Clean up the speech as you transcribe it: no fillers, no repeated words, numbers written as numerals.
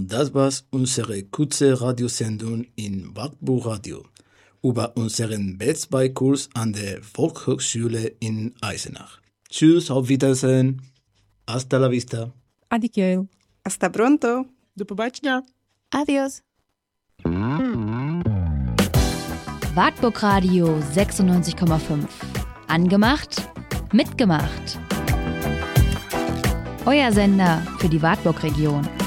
Und das war unsere kurze Radiosendung in Wartburg Radio über unseren B2-Kurs an der Volkshochschule in Eisenach. Tschüss, auf Wiedersehen. Hasta la vista. Adikjel. Hasta pronto. До побачення. Adios. Wartburg Radio 96,5. Angemacht, mitgemacht. Euer Sender für die Wartburg-Region.